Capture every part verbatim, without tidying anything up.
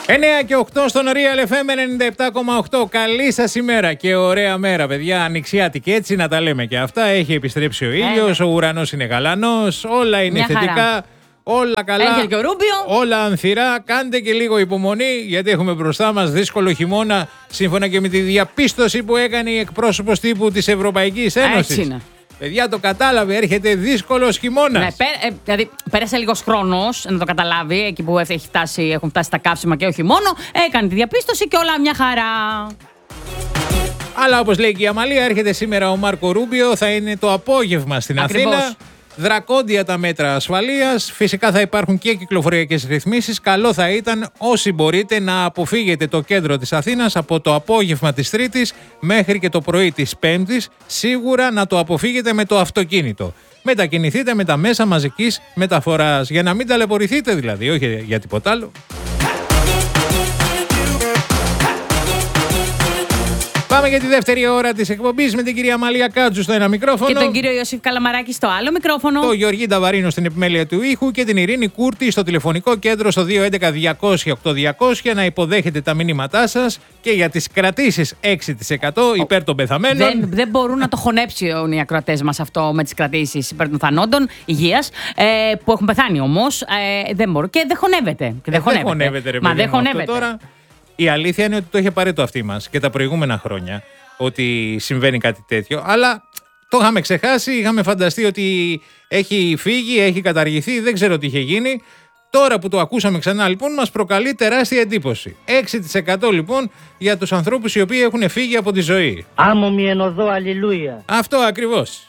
εννέα και οκτώ στον Real εφ εμ ενενήντα επτά κόμμα οκτώ. Καλή σας ημέρα και ωραία μέρα, παιδιά. Ανοιξιάτικη, έτσι να τα λέμε και αυτά. Έχει επιστρέψει ο ήλιος, ο ουρανός είναι γαλανός, όλα είναι Μια θετικά. χαρά. Όλα καλά, Έρχεται και ο Ρούμπιο. όλα ανθυρά. Κάντε και λίγο υπομονή, γιατί έχουμε μπροστά μας δύσκολο χειμώνα, σύμφωνα και με τη διαπίστωση που έκανε η εκπρόσωπος τύπου της Ευρωπαϊκής Ένωσης. Έτσι είναι. Παιδιά, το κατάλαβε, έρχεται δύσκολος χειμώνας. Ναι, πέ, ε, δηλαδή πέρασε λίγος χρόνος να το καταλάβει, εκεί που έχει φτάσει, έχουν φτάσει τα καύσιμα και όχι μόνο. Έκανε τη διαπίστωση και όλα μια χαρά. Αλλά όπως λέει και η Αμαλία, έρχεται σήμερα ο Μάρκο Ρούμπιο, θα είναι το απόγευμα στην Ακριβώς. Αθήνα. Δρακόντια τα μέτρα ασφαλείας. Φυσικά θα υπάρχουν και κυκλοφοριακές ρυθμίσεις. Καλό θα ήταν όσοι μπορείτε να αποφύγετε το κέντρο της Αθήνας από το απόγευμα της Τρίτης μέχρι και το πρωί της Πέμπτης. Σίγουρα να το αποφύγετε με το αυτοκίνητο. Μετακινηθείτε με τα μέσα μαζικής μεταφοράς. Για να μην ταλαιπωρηθείτε δηλαδή, όχι για τίποτα άλλο. Πάμε για τη δεύτερη ώρα της εκπομπής με την κυρία Μαλία Κάτζου στο ένα μικρόφωνο. Και τον κύριο Ιωσήφ Καλαμαράκη στο άλλο μικρόφωνο. Το Γεωργή Νταβαρίνο στην επιμέλεια του ήχου και την Ειρήνη Κούρτη στο τηλεφωνικό κέντρο στο δύο έντεκα διακόσια οκτώ διακόσια να υποδέχετε τα μηνύματά σας και για τις κρατήσεις έξι τοις εκατό υπέρ των πεθαμένων. Δεν, δεν μπορούν να το χωνέψουν οι ακροατές μας αυτό με τις κρατήσεις υπέρ των θανόντων υγείας, ε, που έχουν πεθάνει όμως. Ε, δεν μπορούν και δεν χωνεύεται. Και δεν Ε, χωνεύεται. δεν χωνεύεται, ρε Μα παιδί δεν μου, αυτό χωνεύεται. τώρα. Η αλήθεια είναι ότι το είχε πάρει το αυτί μας και τα προηγούμενα χρόνια ότι συμβαίνει κάτι τέτοιο. Αλλά το είχαμε ξεχάσει, είχαμε φανταστεί ότι έχει φύγει, έχει καταργηθεί, δεν ξέρω τι είχε γίνει. Τώρα που το ακούσαμε ξανά λοιπόν μας προκαλεί τεράστια εντύπωση. έξι τοις εκατό λοιπόν για τους ανθρώπους οι οποίοι έχουν φύγει από τη ζωή. Άμμο μη εν οδό, αλληλούια. Αυτό ακριβώς.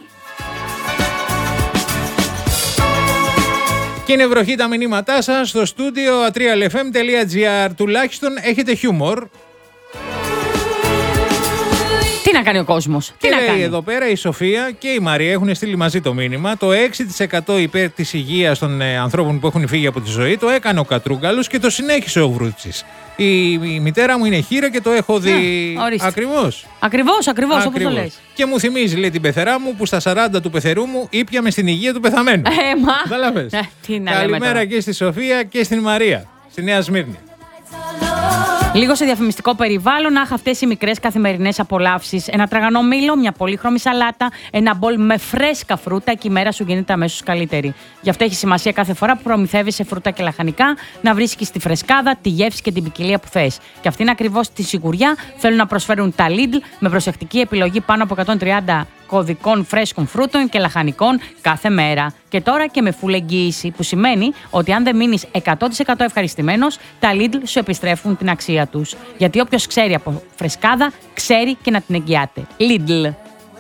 Και είναι βροχή τα μηνύματά σας στο στούντιο ατρία εφ εμ τελεία τζι άρ. Τουλάχιστον έχετε χιούμορ. Τι να κάνει ο κόσμος. Τι Και να λέει κάνει. εδώ πέρα η Σοφία και η Μαρία έχουν στείλει μαζί το μήνυμα. Το έξι τοις εκατό υπέρ της υγείας των ε, ανθρώπων που έχουν φύγει από τη ζωή το έκανε ο Κατρούγκαλος και το συνέχισε ο Βρούτσης. Η, η μητέρα μου είναι χείρα και το έχω δει. Α, ορίστε. Ακριβώς. Ακριβώς, ακριβώς, όπως το Ακριβώς. λες. Και μου θυμίζει, λέει, την πεθερά μου που στα σαράντα του πεθερού μου ήπιαμε στην υγεία του πεθαμένου. Ε, μα. Κατάλαβες. Ε, τι να λέμε Καλημέρα τώρα. και στη Σοφία και στην Μαρία, στη Νέα Σμύρνη. Λίγο σε διαφημιστικό περιβάλλον, αχ, αυτές οι μικρές καθημερινές απολαύσεις. Ένα τραγανό μήλο, μια πολύχρωμη σαλάτα, ένα μπολ με φρέσκα φρούτα και η μέρα σου γίνεται αμέσως καλύτερη. Γι' αυτό έχει σημασία κάθε φορά που προμηθεύεσαι φρούτα και λαχανικά να βρίσκεις τη φρεσκάδα, τη γεύση και την ποικιλία που θες. Και αυτήν ακριβώς τη σιγουριά θέλουν να προσφέρουν τα Lidl με προσεκτική επιλογή πάνω από εκατόν τριάντα κωδικών φρέσκων φρούτων και λαχανικών κάθε μέρα. Και τώρα και με full εγγύηση, που σημαίνει ότι αν δεν μείνεις εκατό τοις εκατό ευχαριστημένος, τα Lidl σου επιστρέφουν την αξία τους. Γιατί όποιος ξέρει από φρεσκάδα, ξέρει και να την εγγυάται. Lidl.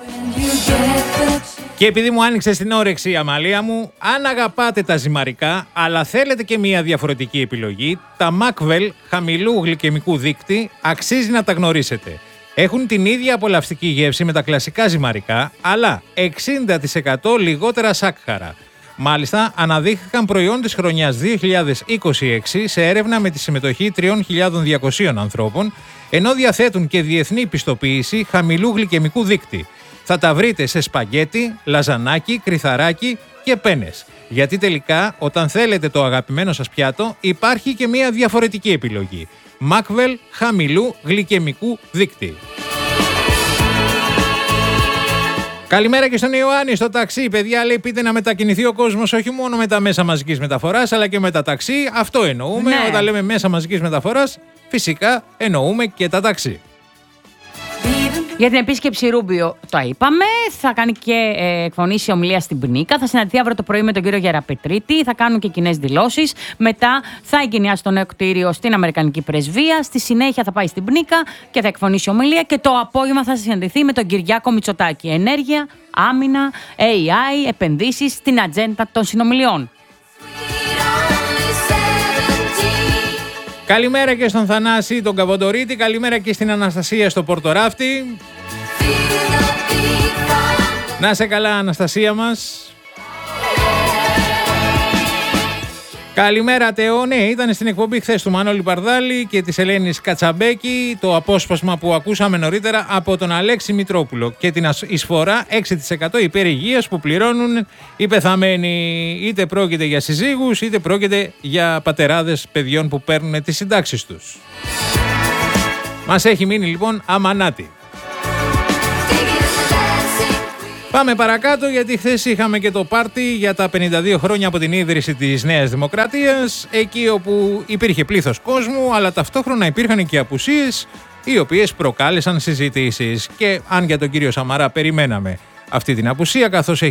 Και επειδή μου άνοιξε στην όρεξη η Αμαλία μου, αν αγαπάτε τα ζυμαρικά, αλλά θέλετε και μια διαφορετική επιλογή, τα Macvel χαμηλού γλυκαιμικού δείκτη αξίζει να τα γνωρίσετε. Έχουν την ίδια απολαυστική γεύση με τα κλασικά ζυμαρικά, αλλά εξήντα τοις εκατό λιγότερα σάκχαρα. Μάλιστα, αναδείχθηκαν προϊόν της χρονιάς δύο χιλιάδες είκοσι έξι σε έρευνα με τη συμμετοχή τρεις χιλιάδες διακόσιων ανθρώπων, ενώ διαθέτουν και διεθνή πιστοποίηση χαμηλού γλυκαιμικού δείκτη. Θα τα βρείτε σε σπαγκέτι, λαζανάκι, κρυθαράκι και πένες. Γιατί τελικά, όταν θέλετε το αγαπημένο σας πιάτο, υπάρχει και μια διαφορετική επιλογή. Macvel χαμηλού γλυκαιμικού δείκτη. Καλημέρα και στον Ιωάννη στο ταξί. Παιδιά, λέει, πείτε να μετακινηθεί ο κόσμος όχι μόνο με τα μέσα μαζικής μεταφοράς, αλλά και με τα ταξί. Αυτό εννοούμε. Ναι. Όταν λέμε μέσα μαζικής μεταφοράς, φυσικά εννοούμε και τα ταξί. Για την επίσκεψη Ρούμπιο το είπαμε. Θα κάνει και ε, εκφωνήσει ομιλία στην Πνίκα. Θα συναντηθεί αύριο το πρωί με τον κύριο Γεραπετρίτη. Θα κάνουν και κοινές δηλώσεις. Μετά θα εγκαινιάσει το νέο κτίριο στην Αμερικανική Πρεσβεία. Στη συνέχεια θα πάει στην Πνίκα και θα εκφωνήσει ομιλία. Και το απόγευμα θα συναντηθεί με τον Κυριάκο Μητσοτάκη. Ενέργεια, άμυνα, έι άι, επενδύσεις στην ατζέντα των συνομιλιών. Καλημέρα και στον Θανάση, τον Καβοντορίτη. Καλημέρα και στην Αναστασία στο Πορτοράφτη. Να σε καλά, Αναστασία μας. Καλημέρα Τεό, ναι, ήταν στην εκπομπή χθες του Μανώλη Παρδάλη και της Ελένης Κατσαμπέκη το απόσπασμα που ακούσαμε νωρίτερα από τον Αλέξη Μητρόπουλο και την εισφορά έξι τοις εκατό υπέρ υγείας που πληρώνουν οι πεθαμένοι. Είτε πρόκειται για συζύγους είτε πρόκειται για πατεράδες παιδιών που παίρνουν τις συντάξεις τους. Μας έχει μείνει λοιπόν αμανάτη. Πάμε παρακάτω γιατί χθες είχαμε και το πάρτι για τα πενήντα δύο χρόνια από την ίδρυση της Νέας Δημοκρατίας, εκεί όπου υπήρχε πλήθος κόσμου, αλλά ταυτόχρονα υπήρχαν και απουσίες οι οποίες προκάλεσαν συζητήσεις. Και αν για τον κύριο Σαμαρά περιμέναμε αυτή την απουσία, καθώς